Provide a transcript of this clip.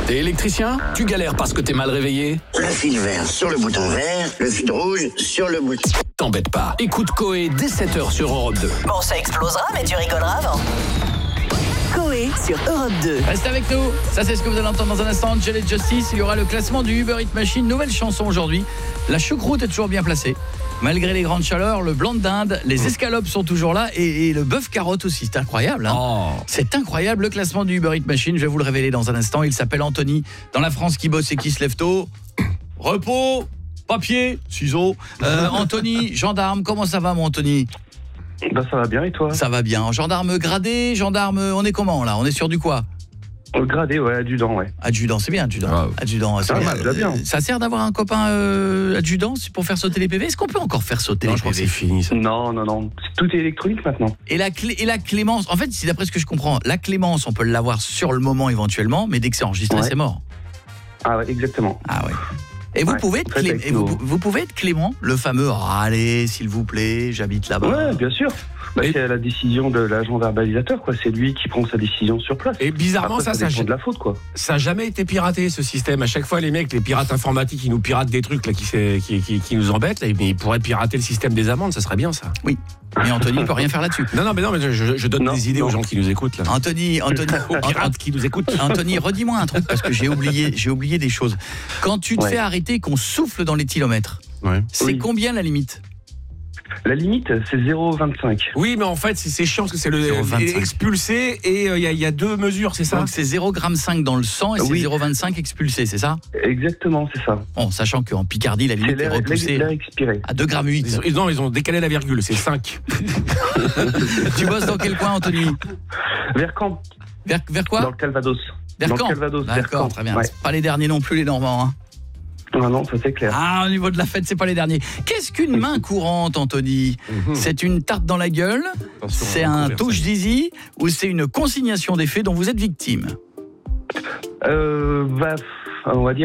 T'es électricien ? Tu galères parce que t'es mal réveillé ? Le fil vert sur le bouton vert, le fil rouge sur le bouton. T'embête pas. Écoute Coé dès 7h sur Europe 2. Bon, ça explosera, mais tu rigoleras avant. Coé sur Europe 2. Restez avec nous. Ça, c'est ce que vous allez entendre dans un instant. Angel et Justice. Il y aura le classement du Uber Eats Machine. Nouvelle chanson aujourd'hui. La choucroute est toujours bien placée. Malgré les grandes chaleurs, le blanc de dinde, les escalopes sont toujours là et le bœuf carotte aussi. C'est incroyable. Hein. Oh. C'est incroyable. Le classement du Uber Eats Machine, je vais vous le révéler dans un instant. Il s'appelle Anthony. Dans la France qui bosse et qui se lève tôt. Repos, papier, ciseaux. Anthony, gendarme. Comment ça va, mon Anthony ? Bah ça va bien et toi ? Ça va bien. Gendarme gradé, gendarme, on est comment là ? On est sur du quoi ? Gradé, ouais, adjudant, ouais. Adjudant, c'est bien, adjudant. Ah. Adjudant, c'est bien. Mal, bien. Ça sert d'avoir un copain adjudant pour faire sauter les PV ? Est-ce qu'on peut encore faire sauter Non, les je crois que PV ? c'est fini ça. Non. Tout est électronique maintenant. Et la clémence, en fait, c'est d'après ce que je comprends, la clémence, on peut l'avoir sur le moment éventuellement, mais dès que c'est enregistré, Ouais. c'est mort. Ah ouais, exactement. Ah ouais. Et vous Ouais, pouvez être faites avec vous pouvez être Clément, le fameux allez, s'il vous plaît, j'habite là-bas. Ouais, bien sûr. Bah, Et- c'est la décision de l'agent verbalisateur, quoi. C'est lui qui prend sa décision sur place. Et bizarrement, Après, ça dépend de la faute, quoi. ça a jamais été piraté ce système. À chaque fois, les mecs, les pirates informatiques, ils nous piratent des trucs là qui nous embêtent. Là, mais ils pourraient pirater le système des amendes, ça serait bien ça. Mais Anthony ne peut rien faire là-dessus. Non, mais je donne Non, des idées non. aux gens qui nous écoutent là. Anthony, Aux pirates qui nous écoutent. Anthony, redis-moi un truc parce que j'ai oublié des choses. Quand tu te Ouais. fais arrêter, qu'on souffle dans les kilomètres, Ouais. c'est Oui. combien la limite ? La limite, c'est 0,25. Oui, mais en fait, c'est chiant parce que c'est le 0,25. expulsé et il y a deux mesures, c'est ça ? Donc c'est 0,5 g dans le sang et c'est Oui. 0,25 expulsé, c'est ça ? Exactement, c'est ça. Bon, sachant qu'en Picardie, la C'est limite est l'air repoussée expiré. à 2,8 g. Non, ils ont décalé la virgule, c'est 5. Tu bosses dans quel coin, Anthony ? Vers Caen, Vers quoi ? dans le Calvados. Vers dans Caen. le Calvados, vers D'accord, Caen. très bien. Ouais. C'est pas les derniers non plus, les Normands. Hein. Ah non, ça c'est clair. Ah, au niveau de la fête, c'est pas les derniers. Qu'est-ce qu'une main courante, Anthony ? C'est une tarte dans la gueule ? C'est un touche zizi ? Ou c'est une consignation des faits dont vous êtes victime ? On va dire